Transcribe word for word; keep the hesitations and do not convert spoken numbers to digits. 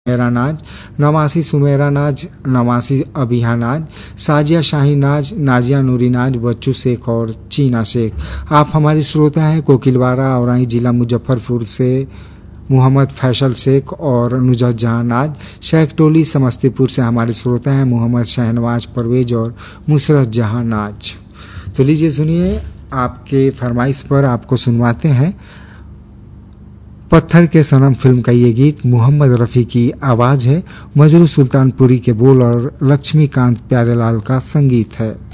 मेरा नाज, नवासी सुमेरा नाज, नवासी अबिहा नाज, साजिया शाही नाज, नाजिया नूरी नाज, बच्चू शेख और चीना शेख। आप हमारी श्रोता हैं कोकिलवाड़ा औराई जिला मुजफ्फरपुर से मोहम्मद फैसल शेख और नुजत जहां नाज। शेख टोली समस्तीपुर से हमारे श्रोता हैं मोहम्मद शहनवाज परवेज और मुसरत जहां नाज। तो लीजिए सुनिए, आपके फरमाइश पर आपको सुनवाते हैं पत्थर के सनम फिल्म का ये गीत। मोहम्मद रफ़ी की आवाज है, मजरू सुल्तानपुरी के बोल और लक्ष्मीकांत प्यारेलाल का संगीत है।